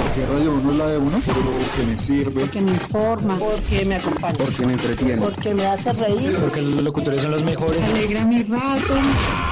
Porque Radio 1 es la de uno, porque me sirve, porque me informa, porque me acompaña, porque me entretiene, porque me hace reír, porque los locutores son los mejores. alegra mi rato.